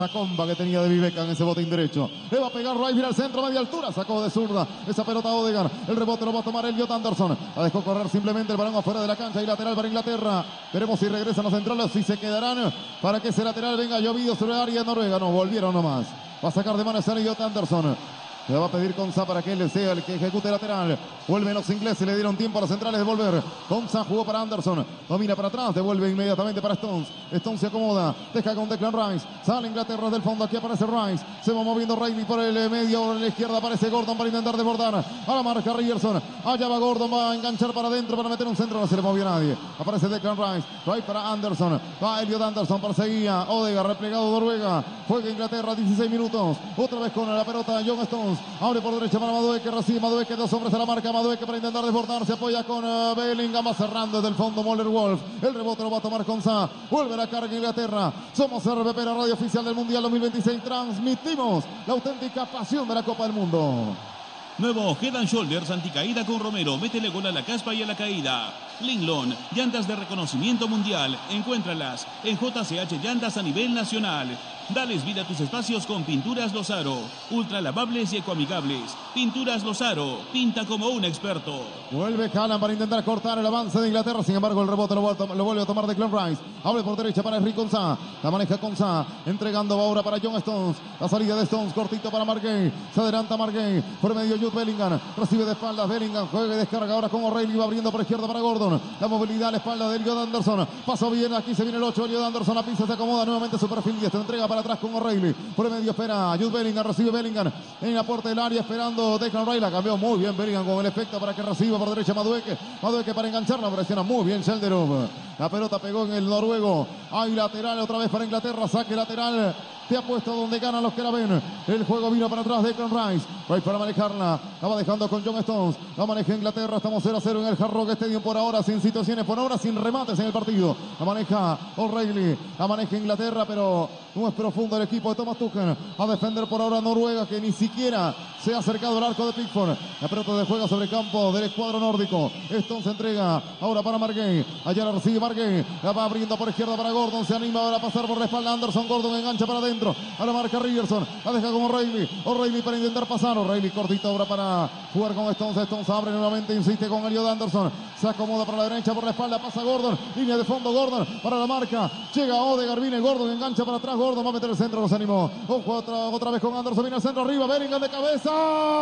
La comba que tenía de Viveca en ese botín derecho. Le va a pegar Rice al centro, media altura. Sacó de zurda esa pelota a Odegaard. El rebote lo va a tomar Elliot Anderson. La dejó correr simplemente el balón afuera de la cancha y lateral para Inglaterra. Veremos si regresan los centrales, si se quedarán para que ese lateral venga llovido sobre el área de Noruega. No, volvieron nomás. Va a sacar de manos a Elliot Anderson. Le va a pedir Konsa para que él sea el que ejecute lateral. Vuelven los ingleses, le dieron tiempo a los centrales de volver. Konsa jugó para Anderson, domina para atrás, devuelve inmediatamente para Stones. Stones se acomoda, deja con Declan Rice. Sale Inglaterra del fondo, aquí aparece Rice. Se va moviendo Riley por el medio, por la izquierda aparece Gordon para intentar desbordar. A la marca Ryerson, allá va Gordon, va a enganchar para adentro para meter un centro, no se le movió nadie. Aparece Declan Rice, Rice para Anderson. Va Elliot Anderson, perseguía Odegaard, replegado Noruega. Juega Inglaterra, 16 minutos. Otra vez con la pelota John Stones. Abre por derecha para Madueke, recibe Madueke, dos hombres a la marca, Madueke para intentar desbordar, se apoya con Bellingham, va cerrando desde el fondo Moller Wolf, el rebote lo va a tomar Konsa, vuelve la carga Inglaterra. Somos RPP, la radio oficial del Mundial 2026, transmitimos la auténtica pasión de la Copa del Mundo. Nuevo Head and Shoulders anticaída con Romero. Métele gol a la caspa y a la caída. Linglon, llantas de reconocimiento mundial. Encuéntralas en JCH Llantas a nivel nacional. Dales vida a tus espacios con Pinturas Lozaro. Ultra lavables y ecoamigables. Pinturas Lozaro. Pinta como un experto. Vuelve Haaland para intentar cortar el avance de Inglaterra. Sin embargo, el rebote lo vuelve a tomar Declan Rice. Abre por derecha para Henry Konsa. La maneja Konsa. Entregando ahora para John Stones. La salida de Stones. Cortito para Margay. Se adelanta Margay. Por medio Jude Bellingham. Recibe de espaldas Bellingham. Juega y descarga ahora con O'Reilly. Va abriendo por izquierda para Gordon. La movilidad a la espalda de Elliot Anderson. Pasó bien. Aquí se viene el 8. Elliot Anderson. La pista se acomoda nuevamente su perfil. Y esta entrega para atrás con O'Reilly. Por el medio espera Jude Bellingham. Recibe Bellingham en la puerta del área esperando Declan Rice. La cambió muy bien Bellingham con el efecto para que reciba por derecha Madueke. Madueke para engancharla. Presiona muy bien Shelderov. La pelota pegó en el noruego. Hay lateral otra vez para Inglaterra. Saque lateral. Te ha puesto donde ganan los que la ven. El juego vino para atrás de Declan Rice. Rice para manejarla. La va dejando con John Stones. La maneja Inglaterra. Estamos 0-0 en el Hard Rock Stadium por ahora. Sin situaciones. Por ahora sin remates en el partido. La maneja O'Reilly. La maneja Inglaterra. Pero no es profundo el equipo de Thomas Tuchel. A defender por ahora Noruega, que ni siquiera se ha acercado al arco de Pickford. La pelota de juega sobre el campo del escuadro nórdico. Stones entrega ahora para Margay. Allá la recibe Margay. La va abriendo por izquierda para Gordon. Se anima ahora a pasar por la espalda Anderson. Gordon engancha para adentro. A la marca Ryerson. La deja con O'Reilly. O'Reilly para intentar pasar. O'Reilly cortito ahora para jugar con Stones. Stones abre nuevamente. Insiste con Elliot Anderson. Se acomoda para la derecha, por la espalda. Pasa Gordon. Línea de fondo Gordon para la marca. Llega Odegaard. Viene Gordon. Engancha para atrás. Gordon va a meter el centro. Los animó. Ojo otra vez con Anderson. Viene al centro arriba. Bellingham de cabeza.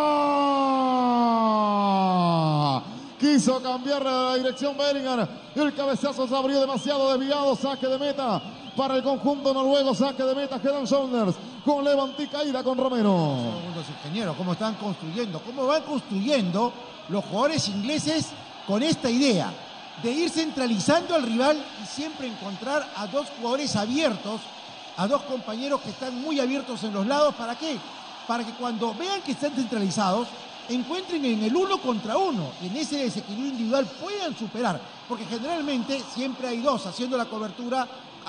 Quiso cambiar la dirección Bellingham. El cabezazo se abrió demasiado desviado. Saque de meta para el conjunto noruego. Saque de meta. Head and Shoulders con Levant y caída con Romero. Segundos, ingeniero, cómo están construyendo. Cómo van construyendo los jugadores ingleses con esta idea de ir centralizando al rival y siempre encontrar a dos jugadores abiertos, a dos compañeros que están muy abiertos en los lados. ¿Para qué? Para que cuando vean que están centralizados, encuentren en el uno contra uno y en ese desequilibrio individual puedan superar, porque generalmente siempre hay dos haciendo la cobertura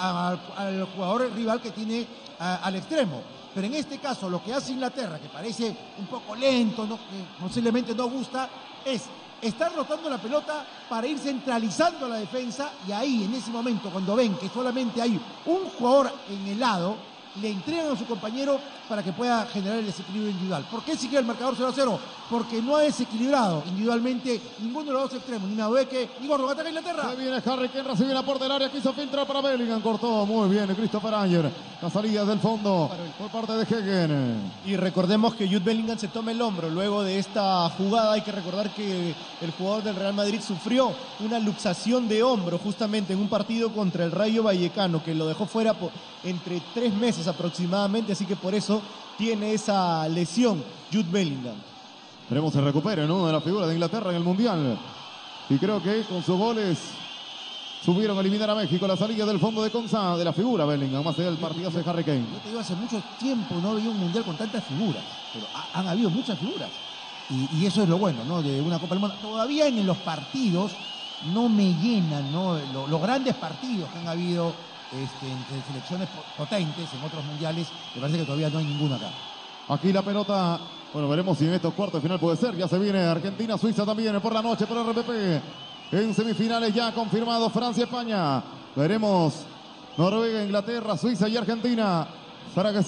al jugador rival que tiene al extremo. Pero en este caso lo que hace Inglaterra, que parece un poco lento, que posiblemente no gusta, es estar rotando la pelota para ir centralizando la defensa, y ahí en ese momento cuando ven que solamente hay un jugador en el lado, le entregan a su compañero para que pueda generar el desequilibrio individual. ¿Por qué sigue el marcador 0-0? Porque no ha desequilibrado individualmente ninguno de los dos extremos, ni Madueke ni Gordon. Ataca Inglaterra. Se viene Harry Kane, recibe la puerta del área, quiso filtrar para Bellingham, cortó muy bien Christopher Ayer. La salida del fondo por parte de Hegen. Y recordemos que Jude Bellingham se toma el hombro luego de esta jugada. Hay que recordar que el jugador del Real Madrid sufrió una luxación de hombro justamente en un partido contra el Rayo Vallecano, que lo dejó fuera entre 3 meses aproximadamente, así que por eso tiene esa lesión Jude Bellingham. Esperemos se recupere, ¿no?, de la figura de Inglaterra en el Mundial. Y creo que con sus goles subieron a eliminar a México. La salida del fondo de Konsa, de la figura Bellingham, más allá del partidazo de Harry Kane. Yo te digo, hace mucho tiempo no veía un Mundial con tantas figuras, pero han habido muchas figuras. Y eso es lo bueno, ¿no?, de una Copa del Mundo. Todavía en los partidos no me llenan, ¿no?, los grandes partidos que han habido entre selecciones potentes en otros mundiales. Me parece que todavía no hay ninguno acá. Aquí la pelota, bueno, veremos si en estos cuartos de final puede ser. Ya se viene Argentina, Suiza también por la noche por RPP. En semifinales ya confirmado Francia, España. Veremos Noruega, Inglaterra, Suiza y Argentina. para que